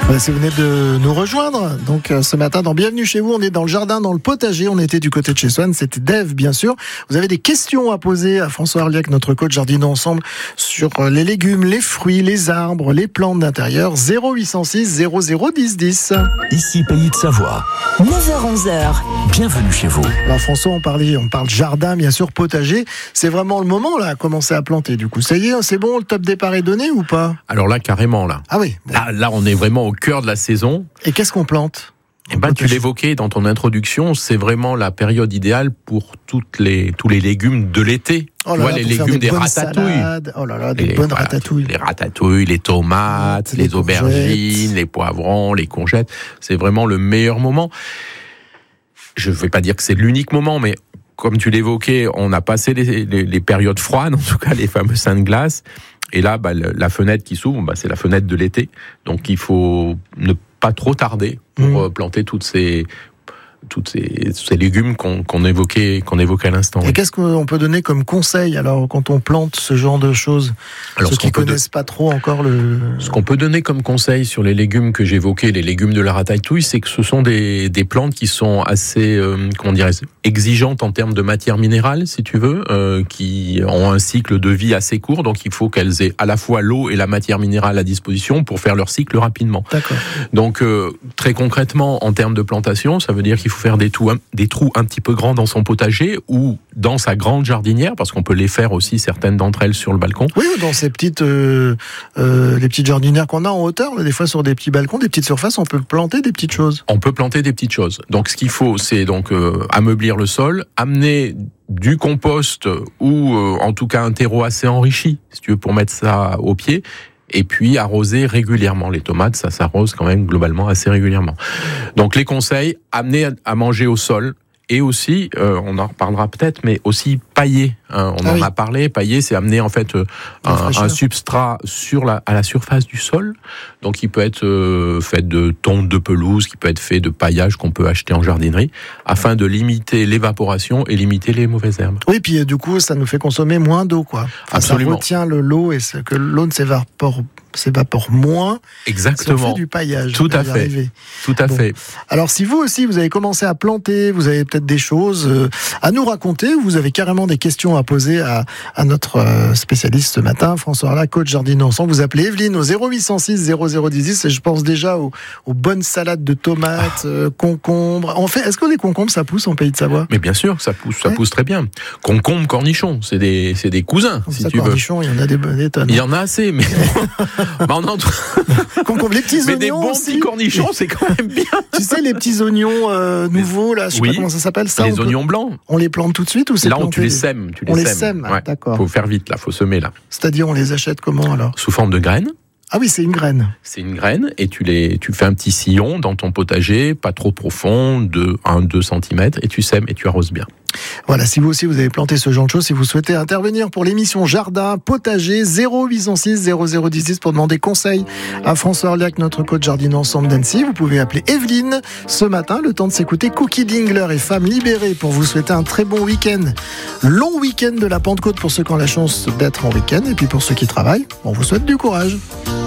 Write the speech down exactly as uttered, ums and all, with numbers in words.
Bah, si vous venez de nous rejoindre, donc euh, ce matin dans Bienvenue chez vous, on est dans le jardin, dans le potager, on était du côté de chez Swan, c'était Dave bien sûr. Vous avez des questions à poser à François Arliac, notre coach Jardinons ensemble, sur euh, les légumes, les fruits, les arbres, les plantes d'intérieur. Zéro huit cent six zéro zéro dix dix. Ici Pays de Savoie. neuf heures onze heures. Bienvenue chez vous. Alors François, on parlait, on parle jardin bien sûr, potager. C'est vraiment le moment là, à commencer à planter du coup. Ça y est, c'est bon, le top départ est donné ou pas? Alors là, carrément là. Ah oui. Bon. Là, là, on est vraiment au cœur de la saison. Et qu'est-ce qu'on plante? Eh ben, tu l'évoquais dans ton introduction, c'est vraiment la période idéale pour toutes les, tous les légumes de l'été. Oh là là, les pour faire légumes des des bonnes ratatouilles. salades. Oh là là, des Les- bonnes voilà, ratatouilles. Les ratatouilles, les tomates, Les les, aubergines, courgettes. les poivrons, les courgettes. C'est vraiment le meilleur moment. Je ne vais pas dire que c'est l'unique moment, mais comme tu l'évoquais, on a passé les, les, les périodes froides, en tout cas les fameux seins de glace. Et là, bah, le- la fenêtre qui s'ouvre, bah, c'est la fenêtre de l'été. Donc il faut ne pas trop tarder pour Mmh. euh, planter toutes ces, toutes ces, ces légumes qu'on, qu'on évoquait, qu'on évoquait à l'instant. Et oui. qu'est-ce qu'on peut donner comme conseil alors quand on plante ce genre de choses? Alors, Ceux ce qui qu'on peut connaissent pas trop encore le. Ce qu'on peut donner comme conseil sur les légumes que j'évoquais, les légumes de la ratatouille, c'est que ce sont des, des plantes qui sont assez, euh, comment dirais exigeantes en termes de matière minérale, si tu veux, euh, qui ont un cycle de vie assez court, donc il faut qu'elles aient à la fois l'eau et la matière minérale à disposition pour faire leur cycle rapidement. D'accord. Donc euh, très concrètement, en termes de plantation, ça veut dire qu'il faut faire des trous, des trous un petit peu grands dans son potager ou dans sa grande jardinière, parce qu'on peut les faire aussi, certaines d'entre elles, sur le balcon. Oui, ou dans ces petites, euh, euh, les petites jardinières qu'on a en hauteur, là, des fois sur des petits balcons, des petites surfaces, on peut planter des petites choses. On peut planter des petites choses. Donc, ce qu'il faut, c'est donc euh, ameublir le sol, amener du compost ou euh, en tout cas un terreau assez enrichi, si tu veux, pour mettre ça au pied. Et puis arroser régulièrement. Les tomates, ça s'arrose quand même globalement assez régulièrement. Donc les conseils, amener à manger au sol. Et aussi, euh, on en reparlera peut-être, mais aussi pailler. Hein, on Ah en oui. a parlé. Pailler, c'est amener en fait euh, La un, fraîcheur. un substrat sur la, à la surface du sol. Donc, il peut être euh, fait de tonte de pelouse, qui peut être fait de paillage qu'on peut acheter en jardinerie, afin de limiter l'évaporation et limiter les mauvaises herbes. Oui, puis euh, du coup, ça nous fait consommer moins d'eau, quoi. Enfin, Absolument. Ça retient le l'eau et c'est que l'eau ne s'évapore, s'évapore moins. Si on Exactement. fait du paillage. Tout on va à y fait. arriver. Tout à Bon. fait. Alors, si vous aussi, vous avez commencé à planter, vous avez peut-être des choses euh, à nous raconter, vous avez carrément des questions à poser à, à notre euh, spécialiste ce matin, François Arliac, coach Jardinons ensemble. Vous appelez Evelyne au zéro huit cent six zéro zéro dix dix et je pense déjà aux, aux bonnes salades de tomates, euh, concombres. En fait, est-ce que les concombres, ça pousse en Pays de Savoie? Mais bien sûr, ça pousse, ça Ouais. pousse très bien. Concombre, cornichon, c'est des, c'est des cousins, Comme si ça, tu veux. cornichons, il y en a des, des tonnes. Il y en a assez, mais bah, on en Concombres, les petits mais des oignons bons aussi. petits cornichons, c'est quand même bien. Tu sais, les petits oignons euh, nouveaux, là, je sais Oui. pas comment ça s'appelle. Ça, les on peut- oignons blancs. on les plante tout de suite ou c'est Là, on, planté tu les sèmes, tu les On les sèmes. sème, ah, Ouais. d'accord. Faut faire vite, là, faut semer là. C'est-à-dire, on les achète comment alors? Sous forme de graines. Ah oui, c'est une graine. C'est une graine et tu les, tu fais un petit sillon dans ton potager, pas trop profond, de un à deux centimètres, et tu sèmes et tu arroses bien. Voilà, si vous aussi vous avez planté ce genre de choses, si vous souhaitez intervenir pour l'émission Jardin, Potager, zéro huit cent six zéro zéro dix dix pour demander conseil à François Arliac, notre coach Jardinons ensemble d'Annecy. Vous pouvez appeler Evelyne ce matin, le temps de s'écouter Cookie Dingler et Femmes Libérées pour vous souhaiter un très bon week-end. Long week-end de la Pentecôte pour ceux qui ont la chance d'être en week-end et puis pour ceux qui travaillent, on vous souhaite du courage.